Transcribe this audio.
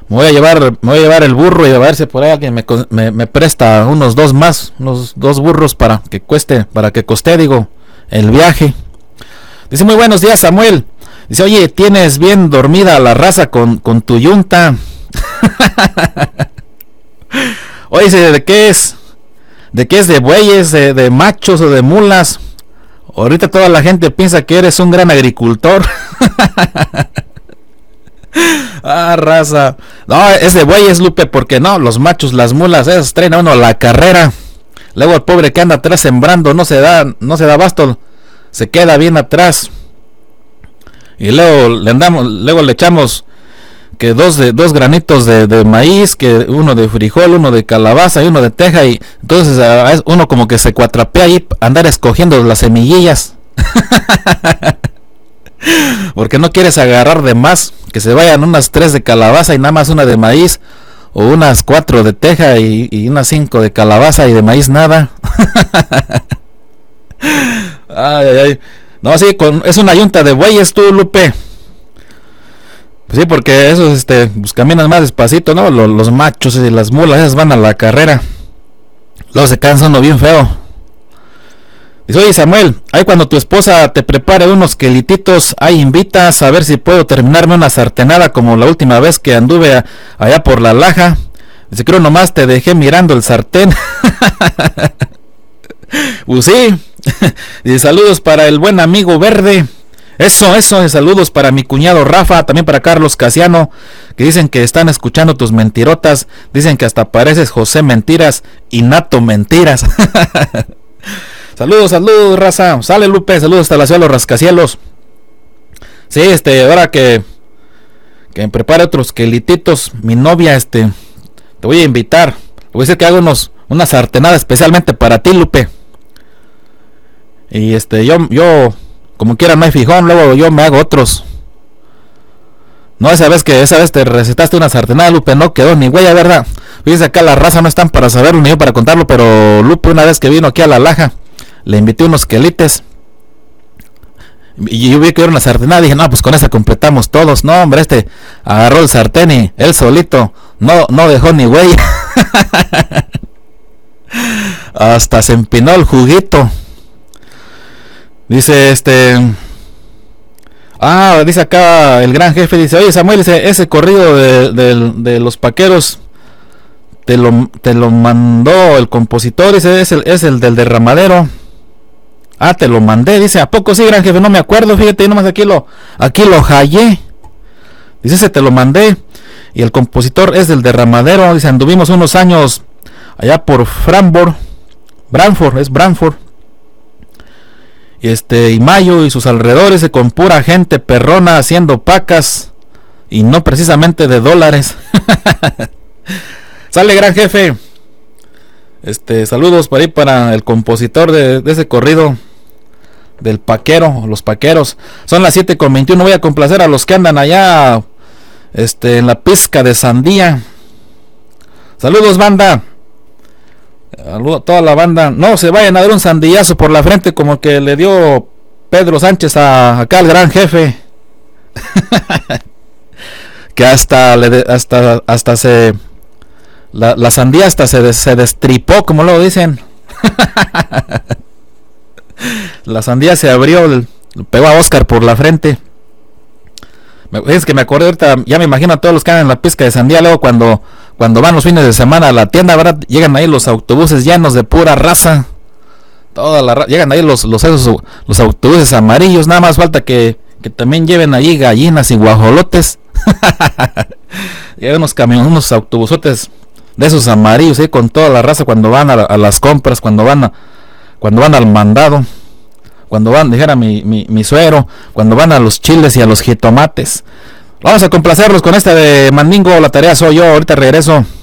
Me voy a llevar el burro y a ver si por ahí alguien me presta unos dos burros para que coste, digo, el viaje. Dice, muy buenos días, Samuel. Dice, oye, tienes bien dormida la raza con tu yunta. Oye, dice, ¿de qué es? ¿De qué es? ¿De bueyes, de machos o de mulas? Ahorita toda la gente piensa que eres un gran agricultor. Ah, raza. No, es de bueyes, Lupe, porque no, los machos, las mulas, esos traen a uno la carrera. Luego el pobre que anda atrás sembrando no se da abasto, se queda bien atrás. Y luego le echamos que dos granitos de maíz, que uno de frijol, uno de calabaza y uno de teja, y entonces uno como que se cuatrapea ahí andar escogiendo las semillillas. Porque no quieres agarrar de más, que se vayan unas 3 de calabaza y nada más una de maíz, o unas 4 de teja y unas 5 de calabaza y de maíz nada. Ay. No, sí, es una yunta de bueyes tú, Lupe. Pues sí, porque esos pues caminan más despacito, ¿no? Los machos y las mulas, esas van a la carrera. Luego se cansan uno bien feo. Dice, oye, Samuel, ahí cuando tu esposa te prepare unos quelititos, ahí invitas a ver si puedo terminarme una sartenada como la última vez que anduve allá por la Laja. Dice, creo nomás te dejé mirando el sartén. Pues sí. Y saludos para el buen amigo Verde. Eso, y saludos para mi cuñado Rafa, también para Carlos Casiano, que dicen que están escuchando tus mentirotas, dicen que hasta pareces José Mentiras y Nato Mentiras. Saludos, raza. Sale, Lupe, saludos hasta la ciudad de los rascacielos. Sí, ahora que me prepare otros quelititos, mi novia, te voy a invitar. Voy a decir que hago una sartenada especialmente para ti, Lupe. Y yo como quiera no hay fijón, luego yo me hago otros. No, esa vez te recetaste una sartenada, Lupe, no quedó ni huella, ¿verdad? Fíjense, acá la raza no están para saberlo ni yo para contarlo, pero Lupe una vez que vino aquí a la Laja, le invité unos quelites. Y yo vi que era una sartenada, dije, no, pues con esa completamos todos. No, hombre, agarró el sartén y él solito no dejó ni huella. Hasta se empinó el juguito. Dice dice acá el gran jefe, dice, oye, Samuel, ese corrido de los paqueros te lo mandó el compositor, ese es el del derramadero. Ah, te lo mandé, dice, ¿a poco sí, gran jefe? No me acuerdo, fíjate, nomás aquí lo hallé. Dice, ese te lo mandé. Y el compositor es del derramadero, dice, anduvimos unos años allá por Branford. Y Mayo y sus alrededores, con pura gente perrona haciendo pacas y no precisamente de dólares. Sale, gran jefe. Saludos por ahí para el compositor de ese corrido del paquero, los paqueros. Son las 7:21. Voy a complacer a los que andan allá en la pizca de sandía. Saludos, banda. Saludo a toda la banda. No se vayan a dar un sandillazo por la frente como que le dio Pedro Sánchez acá al gran jefe. Que la sandía hasta se destripó, como luego dicen. La sandía se abrió, le pegó a Oscar por la frente. Es que me acordé ahorita, ya me imagino a todos los que andan en la pizca de sandía. Luego cuando van los fines de semana a la tienda, ¿verdad? Llegan ahí los autobuses llenos de pura raza. Llegan ahí los autobuses amarillos. Nada más falta que también lleven ahí gallinas y guajolotes. Llegan unos camiones, unos autobusotes de esos amarillos, con toda la raza cuando van a las compras, cuando van al mandado, cuando van, dijera mi suegro, cuando van a los chiles y a los jitomates. Vamos a complacerlos con de Mandingo, la tarea soy yo, ahorita regreso.